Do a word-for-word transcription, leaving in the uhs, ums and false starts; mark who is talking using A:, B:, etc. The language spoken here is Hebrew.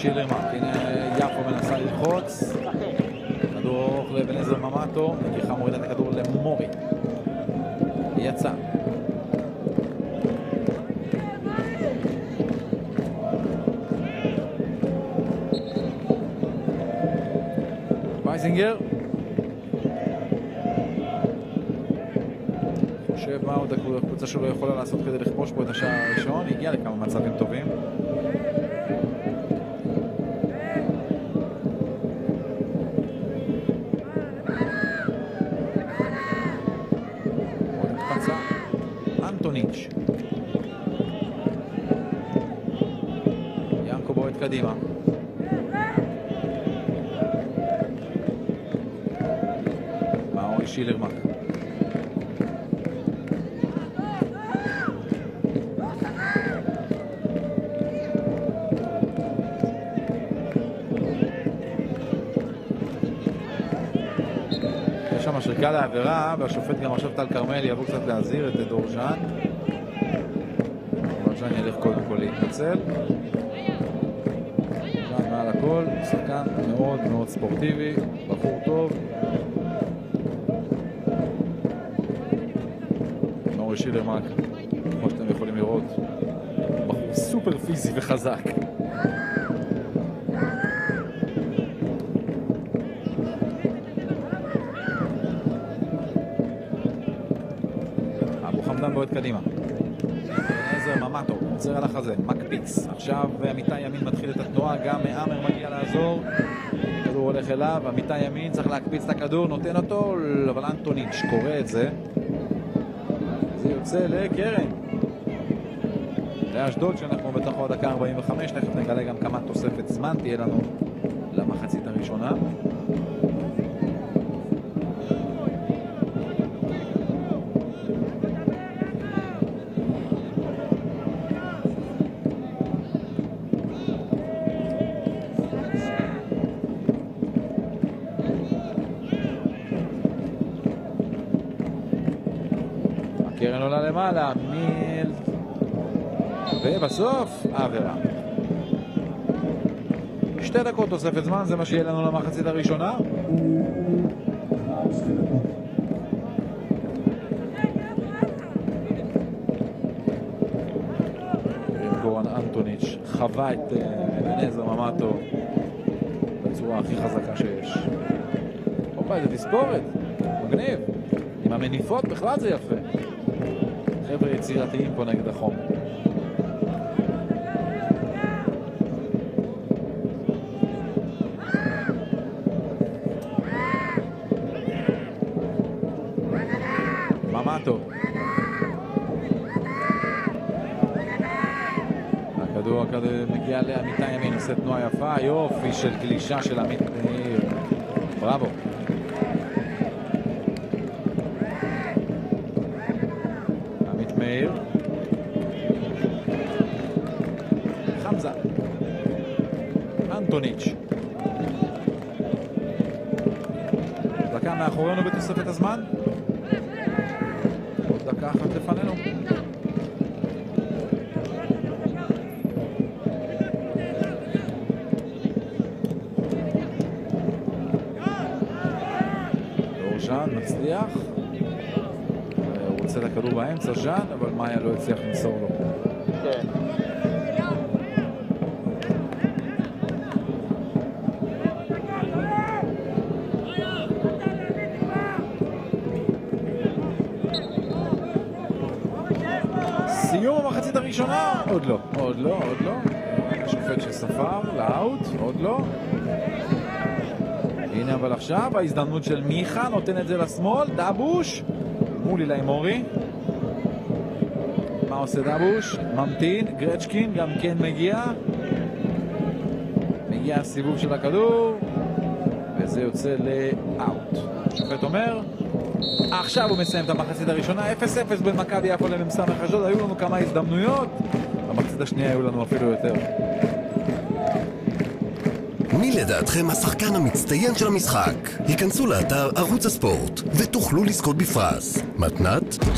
A: שילרמן, הנה יפו מנסה ללחוץ, כדור ארוך לבנזר ממטו, נגיחה מורידה את הכדור למורי, יצא. וייזינגר חושב מה עוד הקבוצה שלו יכולה לעשות כדי לכבוש פה את השער הראשון, הגיע לכמה מצבים טובים. עוד הקפצה, אנטוניץ', ינקו בועט קדימה, מאורי שילרמן, יש שם שריקה לעבירה והשופט גם עכשיו טל קרמל יבוא קצת להזהיר את דורז'אן. דורז'אן ילך קודם כל להתנצל. דורז'אן מעל הכל, שחקן מאוד מאוד ספורטיבי, בחור טוב. מאורי שילרמן, כמו שאתם יכולים לראות, בחור סופר פיזי וחזק. חמדן בועט קדימה, בנזר ממטו עוצר על החזה, מקפיץ, עכשיו עמיתי ימין מתחיל את התנועה, גם מאמר מגיע לעזור, הכדור הולך אליו, עמיתי ימין צריך להקפיץ את הכדור, נותן אותו, אבל אנטוניץ' קורא את זה, זה יוצא לקרן לאשדוד, שאנחנו בתוך עוד דקה ארבעים וחמש, תכף נגלה גם כמה תוספת זמן תהיה לנו למחצית הראשונה. קרן עולה למעלה, מיל, ובסוף העבירה. שתי דקות תוספת זמן, זה מה שיהיה לנו למחצית הראשונה. גורן אנטוניץ' חווה את בנזר ממטו בצורה הכי חזקה שיש. אופה, זה תספורת, מגניב. עם המניפות בכלל זה יפה. חבר'ה יצירתיים פה נגד החום. ממטו. הכדור הכדור מגיע לעמיתי ימין, עושה תנועה יפה, יופי של גלישה של עמית מאיר. בראבו. מאיר חמזה, אנטוניץ', דקה מאחורינו בתוספת הזמן, עוד דקה אחת לפנינו. דורז'אן מצליח, רוצה את הכדור באמצע ז'אן, אבל מאיה לא הצליח למסור לו. כן. סיום המחצית הראשונה? עוד לא, עוד לא, עוד לא. השופט שספר לאוט, עוד לא. הנה אבל עכשיו ההזדמנות של מיכה, נותן את זה לשמאל, דאבוש מול אילי מורי. מה עושה דאבוש? ממתין, גרצ'קין גם כן מגיע. מגיע הסיבוב של הכדור, וזה יוצא לאוט. השופט אומר, עכשיו הוא מסיים את המחצית הראשונה, אפס אפס בין מכבי יפו למ"ס אשדוד. היו לנו כמה הזדמנויות, במחצית השנייה היו לנו אפילו יותר.
B: מי לדעתכם השחקן המצטיין של המשחק? היכנסו לאתר ערוץ הספורט ותוכלו לזכות בפרס מתנת